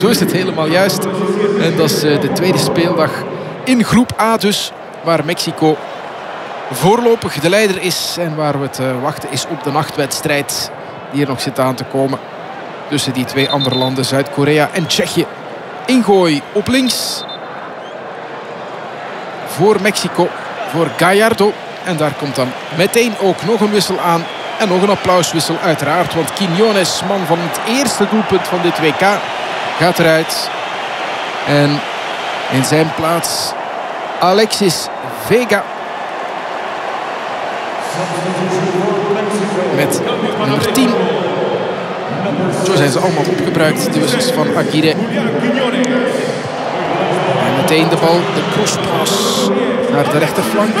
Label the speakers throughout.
Speaker 1: Zo is het helemaal juist. En dat is de tweede speeldag in groep A dus. Waar Mexico voorlopig de leider is. En waar we het wachten is op de nachtwedstrijd die er nog zit aan te komen. Tussen die twee andere landen, Zuid-Korea en Tsjechië. Ingooi op links. Voor Mexico. Voor Gallardo. En daar komt dan meteen ook nog een wissel aan. En nog een applauswissel uiteraard. Want Quiñones, man van het eerste doelpunt van dit WK, gaat eruit. En in zijn plaats Alexis Vega. Met nummer 10. Zo zijn ze allemaal opgebruikt. De wissels van Aguirre. En meteen de bal. De crosspas naar de rechterflank.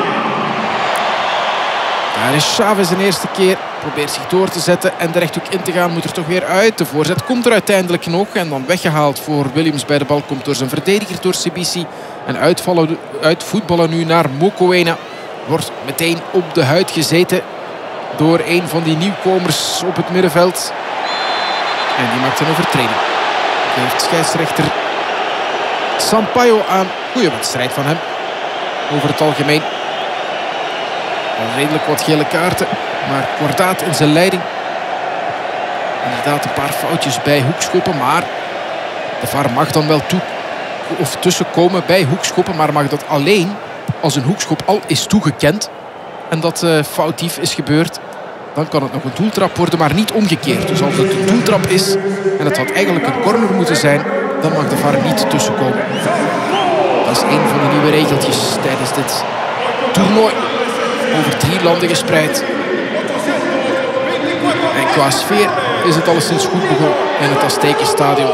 Speaker 1: Daar is Chavez een eerste keer. Probeert zich door te zetten en de rechthoek in te gaan. Moet er toch weer uit. De voorzet komt er uiteindelijk nog. En dan weggehaald voor Williams bij de bal. Komt door zijn verdediger, door Sibisi. En uitvoetballen nu naar Mokoena. Wordt meteen op de huid gezeten door een van die nieuwkomers op het middenveld. En die maakt een overtreding. Geeft scheidsrechter Sampaio aan. Goeie wedstrijd van hem. Over het algemeen. Redelijk wat gele kaarten. Maar kordaat in zijn leiding. Inderdaad een paar foutjes bij hoekschoppen. Maar de VAR mag dan wel tussenkomen bij hoekschoppen. Maar mag dat alleen als een hoekschop al is toegekend. En dat foutief is gebeurd. Dan kan het nog een doeltrap worden, maar niet omgekeerd. Dus als het een doeltrap is en het had eigenlijk een corner moeten zijn, dan mag de VAR niet tussenkomen. Dat is een van de nieuwe regeltjes tijdens dit toernooi. Over 3 landen gespreid. En qua sfeer is het alleszins goed begonnen in het Aztekenstadion.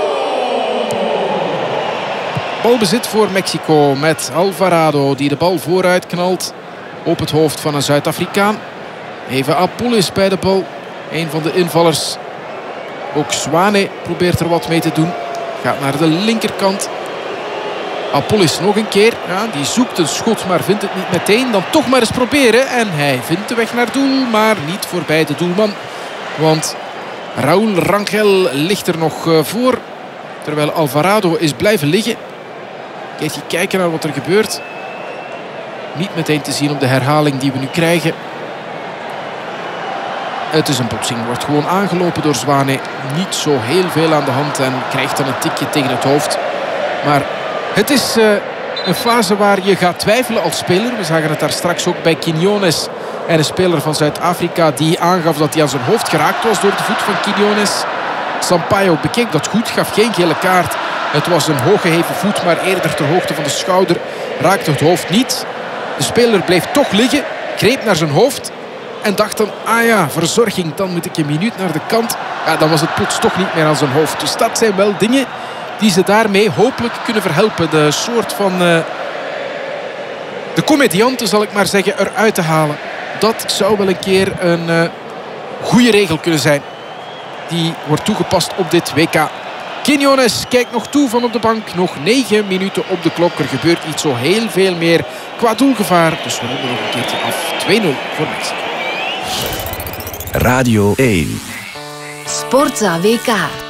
Speaker 1: Balbezit voor Mexico met Alvarado die de bal vooruit knalt op het hoofd van een Zuid-Afrikaan. Even Apolis bij de bal. Een van de invallers. Ook Zwane probeert er wat mee te doen. Gaat naar de linkerkant. Apolis nog een keer. Ja, die zoekt een schot, maar vindt het niet meteen. Dan toch maar eens proberen. En hij vindt de weg naar doel, maar niet voorbij de doelman. Want Raúl Rangel ligt er nog voor. Terwijl Alvarado is blijven liggen. Even kijken naar wat er gebeurt. Niet meteen te zien op de herhaling die we nu krijgen. Het is een botsing. Wordt gewoon aangelopen door Zwane. Niet zo heel veel aan de hand. En krijgt dan een tikje tegen het hoofd. Maar het is een fase waar je gaat twijfelen als speler. We zagen het daar straks ook bij Quiñones. En een speler van Zuid-Afrika die aangaf dat hij aan zijn hoofd geraakt was door de voet van Quiñones. Sampaio bekeek dat goed. Gaf geen gele kaart. Het was een hooggeheven voet, maar eerder ter hoogte van de schouder. Raakte het hoofd niet. De speler bleef toch liggen. Greep naar zijn hoofd. En dacht dan, ah ja, verzorging, dan moet ik een minuut naar de kant. Ja, dan was het plots toch niet meer aan zijn hoofd. Dus dat zijn wel dingen die ze daarmee hopelijk kunnen verhelpen. De soort van de comedianten, zal ik maar zeggen, eruit te halen. Dat zou wel een keer een goede regel kunnen zijn. Die wordt toegepast op dit WK. Quiñones kijkt nog toe van op de bank. Nog 9 minuten op de klok. Er gebeurt niet zo heel veel meer qua doelgevaar. Dus we ronden nog een keertje af. 2-0 voor Mexico.
Speaker 2: Radio 1.
Speaker 3: Sportza WK.